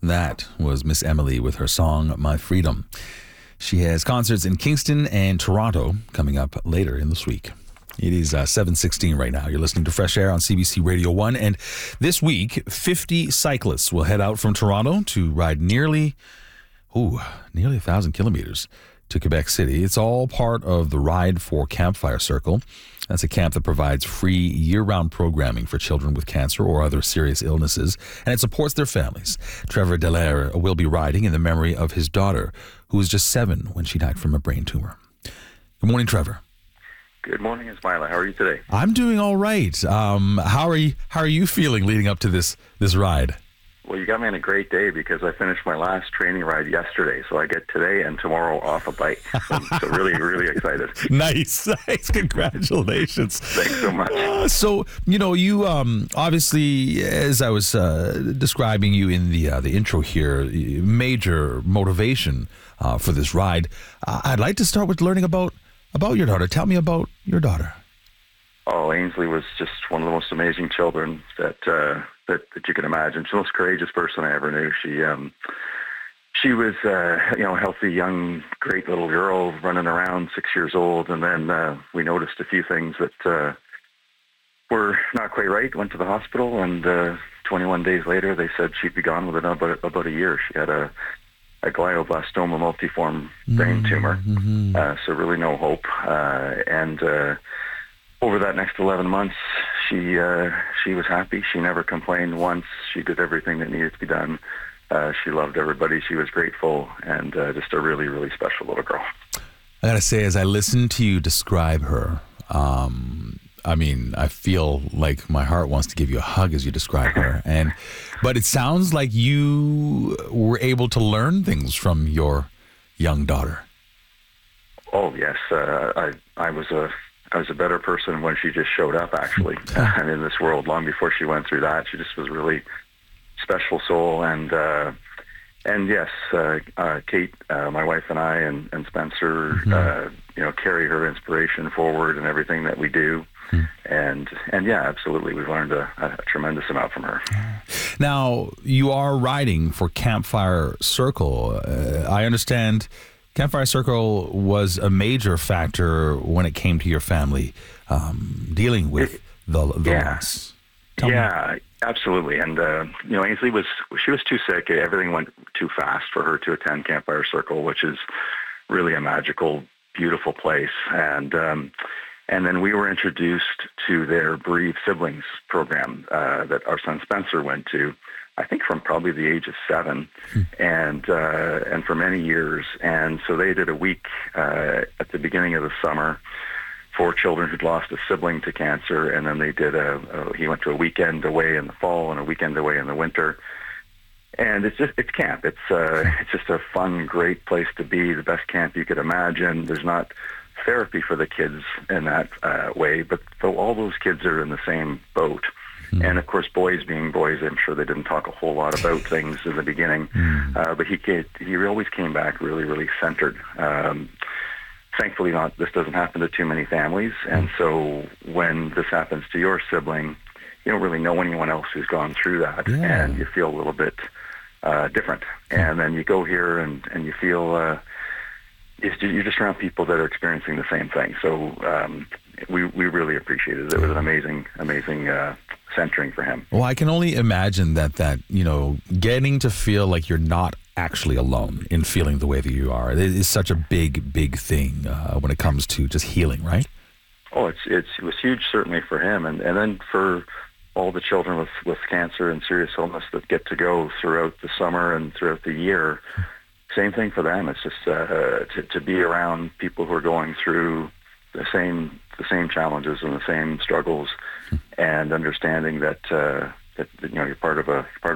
That was Miss Emily with her song, My Freedom. She has concerts in Kingston and Toronto coming up later in this week. It is 7:16 right now. You're listening to Fresh Air on CBC Radio 1. And this week, 50 cyclists will head out from Toronto to ride nearly 1,000 kilometers to Quebec City. It's all part of the Ride for Campfire Circle. That's a camp that provides free year-round programming for children with cancer or other serious illnesses, and it supports their families. Trevor Dallaire will be riding in the memory of his daughter, who was just 7 when she died from a brain tumor. Good morning, Trevor. Good morning, Ismaila. How are you today? I'm doing all right. How are you feeling leading up to this ride? Well, you got me on a great day because I finished my last training ride yesterday, so I get today and tomorrow off a bike. So really, really excited. Nice. Congratulations. Thanks so much. You obviously, as I was describing you in the intro here, major motivation for this ride. I'd like to start with learning about your daughter. Tell me about your daughter. Oh, Ainsley was just one of the most amazing children that you can imagine. She's the most courageous person I ever knew. She was a healthy, young, great little girl running around, 6 years old, and then we noticed a few things that were not quite right. Went to the hospital, and 21 days later, they said she'd be gone within about a year. She had a glioblastoma multiforme brain tumor, so really no hope. Over that next 11 months, she was happy. She never complained once. She did everything that needed to be done. She loved everybody. She was grateful, and just a really, really special little girl. I gotta say, as I listen to you describe her, I feel like my heart wants to give you a hug as you describe her. But it sounds like you were able to learn things from your young daughter. Oh yes, I was a better person when she just showed up, actually, in this world. Long before she went through that, she just was a really special soul. And yes, Kate, my wife, and I, and Spencer, carry her inspiration forward in everything that we do. And yeah, absolutely, we've learned a tremendous amount from her. Now, you are riding for Campfire Circle. I understand Campfire Circle was a major factor when it came to your family dealing with the loss. Yeah, absolutely. And Ainsley was too sick. Everything went too fast for her to attend Campfire Circle, which is really a magical, beautiful place. And then we were introduced to their Bereaved Siblings program that our son Spencer went to, I think from probably the age of 7, and for many years. And so they did a week at the beginning of the summer for children who'd lost a sibling to cancer, and then they did he went to a weekend away in the fall and a weekend away in the winter. And it's camp. It's just a fun, great place to be. The best camp you could imagine. There's not therapy for the kids in that way, but all those kids are in the same boat. And of course, boys being boys, I'm sure they didn't talk a whole lot about things in the beginning, but he always came back really, really centered. Thankfully, this doesn't happen to too many families, and so when this happens to your sibling, you don't really know anyone else who's gone through that, and you feel a little bit different. And then you go here and you feel you're just around people that are experiencing the same thing. So we really appreciated it. It was an amazing centering for him. Well, I can only imagine that getting to feel like you're not actually alone in feeling the way that you are. It is such a big thing when it comes to just healing, right? Oh, it was huge, certainly for him, and then for all the children with cancer and serious illness that get to go throughout the summer and throughout the year. Same thing for them. It's just to be around people who are going through the same challenges and the same struggles, and understanding that you're part of a